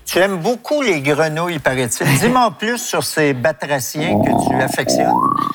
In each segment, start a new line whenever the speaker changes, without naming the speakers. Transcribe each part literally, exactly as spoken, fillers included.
Tu aimes beaucoup les grenouilles, paraît-il. Dis-moi en plus sur ces batraciens que tu affectionnes.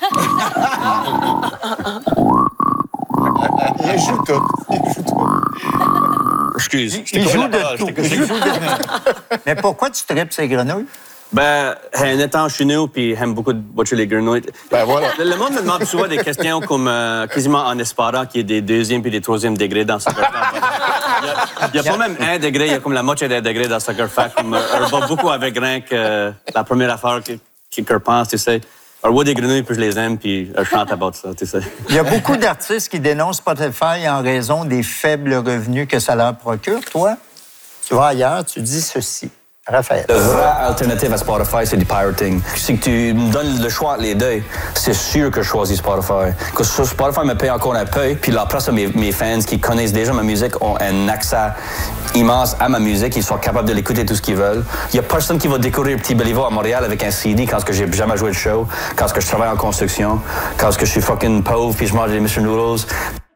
Il joue tout. Il joue tout.
Excuse.
Il joue de tout. Il joue de tout. Mais pourquoi tu tripes ces grenouilles?
Ben, en étant chez nous, puis j'aime beaucoup de watcher les grenouilles.
Ben voilà.
Le, le monde me demande souvent des questions comme euh, quasiment en espérant qu'il y ait des deuxième puis des troisième degrés dans Soccer Fact. Il n'y a, a pas même un degré, il y a comme la moitié d'un degré dans Soccer Fact. Comme, euh, on va beaucoup avec rien que euh, la première affaire que, que, que je pense, tu sais. Je vois des grenouilles, puis je les aime, puis je chante about ça, tu sais.
Il y a beaucoup d'artistes qui dénoncent Spotify en raison des faibles revenus que ça leur procure. Toi, tu vas ailleurs, tu dis ceci. Raphaël.
La vraie alternative à Spotify, c'est du pirating. Si tu me donnes le choix entre les deux, c'est sûr que je choisis Spotify. Parce que Spotify me paye encore un peu, puis après ça, mes, mes fans qui connaissent déjà ma musique ont un accès immense à ma musique, ils sont capables de l'écouter tout ce qu'ils veulent. Il n'y a personne qui va découvrir Petit Béliveau à Montréal avec un C D quand que j'ai jamais joué de show, quand que je travaille en construction, quand que je suis fucking pauvre puis je mange des mister Noodles.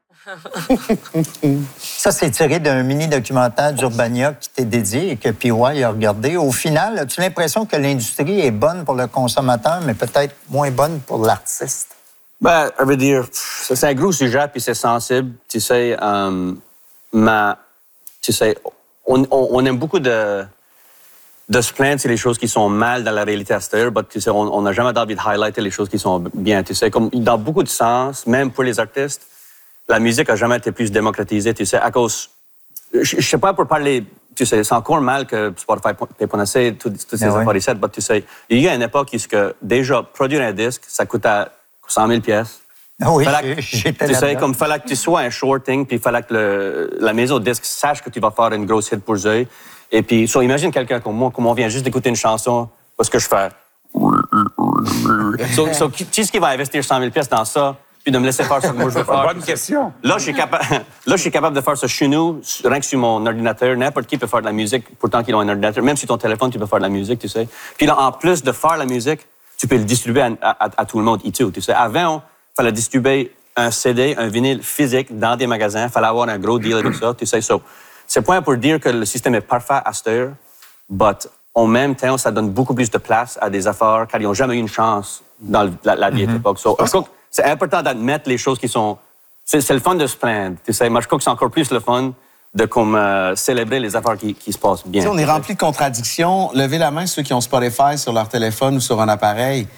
Ça, c'est tiré d'un mini-documentaire d'Urbania qui t'est dédié et que P Y a regardé. Au final, as-tu l'impression que l'industrie est bonne pour le consommateur, mais peut-être moins bonne pour l'artiste?
Ben, je veux dire, c'est un gros sujet, puis c'est sensible. Tu sais, euh, mais, tu sais, on, on, on aime beaucoup de, de se plaindre sur les choses qui sont mal dans la réalité à cette heure, mais tu sais, on n'a jamais envie de highlighter les choses qui sont bien. Tu sais, comme dans beaucoup de sens, même pour les artistes, la musique a jamais été plus démocratisée, tu sais, à cause... Je, je sais pas pour parler... Tu sais, c'est encore mal que Spotify paye pas assez, toutes ces
ah
affaires
oui.
ici, mais tu sais, il y a une époque où que déjà, produire un disque, ça coûtait cent mille pièces.
Ah oui,
Fallait que,
j'étais
tu sais,
là-dedans.
comme fallait que tu sois un shorting, puis il fallait que le, la maison de disque sache que tu vas faire une grosse hit pour eux. Et puis, so, imagine quelqu'un comme moi, comme on vient juste d'écouter une chanson, parce que je fais... so, so, qui est-ce qui va investir cent mille pièces dans ça? Puis de me laisser faire ce que moi je veux faire.
Bonne question.
Là, je suis capable, là, je suis capable de faire ça chez nous, rien que sur mon ordinateur. N'importe qui peut faire de la musique, pourtant qu'ils ont un ordinateur. Même sur ton téléphone, tu peux faire de la musique, tu sais. Puis là, en plus de faire la musique, tu peux le distribuer à, à, à tout le monde, iTunes, tu sais. Avant, il fallait distribuer un C D, un vinyle physique dans des magasins. Il fallait avoir un gros deal avec ça, tu sais. So, c'est pas pour dire que le système est parfait à cette heure, mais en même temps, ça donne beaucoup plus de place à des affaires car ils n'ont jamais eu une chance dans la, la vieille mm-hmm. époque. So, je crois que c'est important d'admettre les choses qui sont... C'est, c'est le fun de se plaindre, tu sais. Moi, je crois que c'est encore plus le fun de comme, euh, célébrer les affaires qui, qui se passent bien.
T'sais, on est rempli de contradictions. Levez la main ceux qui ont Spotify sur leur téléphone ou sur un appareil.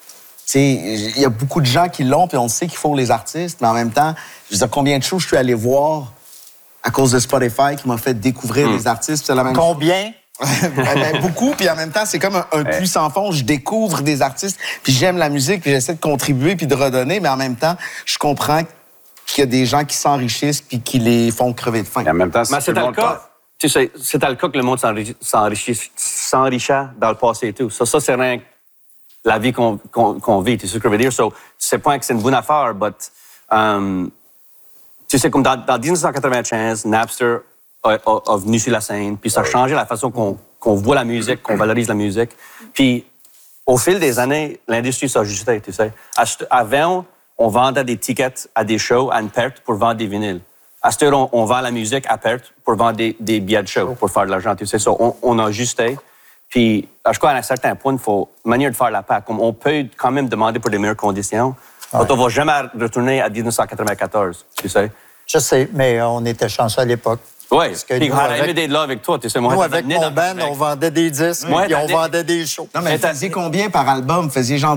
Il y a beaucoup de gens qui l'ont, puis on sait qu'il faut les artistes, mais en même temps, je veux dire, combien de choses je suis allé voir à cause de Spotify qui m'a fait découvrir mm. les artistes. C'est la même
Combien?
Chose. ben, beaucoup, puis en même temps, c'est comme un, un puits sans fond. Je découvre des artistes, puis j'aime la musique, puis j'essaie de contribuer, puis de redonner, mais en même temps, je comprends qu'il y a des gens qui s'enrichissent, puis qui les font crever de faim.
Et en même temps,
mais c'est le cas. Tu sais, c'est le cas que le monde s'enrichit, s'enrichit dans le passé et tout. Ça, ça c'est rien que la vie qu'on, qu'on, qu'on vit. Tu sais ce que je veux dire? So, c'est pas que c'est une bonne affaire, mais um, tu sais, comme dans, dans dix-neuf cent quatre-vingt-quinze, Napster A, a, a venu sur la scène, puis ça a changé la façon qu'on, qu'on voit la musique, qu'on valorise la musique. Puis, au fil des années, l'industrie s'est ajustée, tu sais. Avant, on vendait des tickets à des shows à une perte pour vendre des vinyles. À cette heure, on, on vend la musique à perte pour vendre des, des billets de show, pour faire de l'argent, tu sais. So, on, on a ajusté. Puis, je crois qu'à un certain point, il faut une manière de faire la paix. Comme on peut quand même demander pour des meilleures conditions, ouais. On ne va jamais retourner à dix-neuf cent quatre-vingt-quatorze, tu sais.
Je sais, mais on était chanceux à l'époque.
Oui, puis j'aurais aimé d'être là avec toi, tu sais. Moi,
nous, avec mon band, on vendait des disques,
ouais,
puis on
des...
vendait des shows.
Non, mais vous faisiez combien par album? Vous faisiez genre...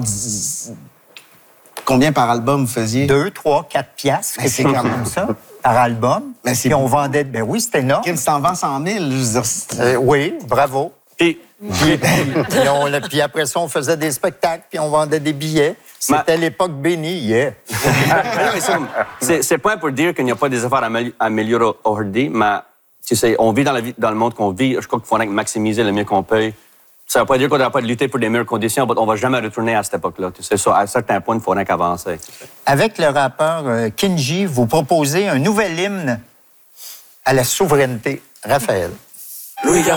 Combien par album vous faisiez?
Deux, trois, quatre piastres, c'est quand même ça, par album.
Mais
puis on vendait... Ben oui, c'était énorme.
Kim, si t'en vends cent mille, je veux dire...
Euh, oui, bravo.
Puis...
Puis, puis, on, puis après ça, on faisait des spectacles, puis on vendait des billets. C'était Ma... l'époque bénie, yeah.
c'est, c'est pas pour dire qu'il n'y a pas des affaires à améliorer aujourd'hui, mais tu sais, on vit dans, la vie, dans le monde qu'on vit. Je crois qu'il faudrait maximiser le mieux qu'on peut. Ça ne veut pas dire qu'on ne doit pas lutter pour des meilleures conditions, mais on ne va jamais retourner à cette époque-là. Tu sais, ça, à un certain point, il faudrait qu'avancer. Tu sais.
Avec le rappeur euh, Kinji, vous proposez un nouvel hymne à la souveraineté. Raphaël.